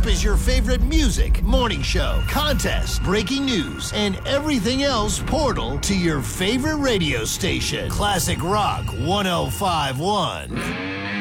is your favorite music, morning show, contest, breaking news, and everything else portal to your favorite radio station. Classic Rock 105.1.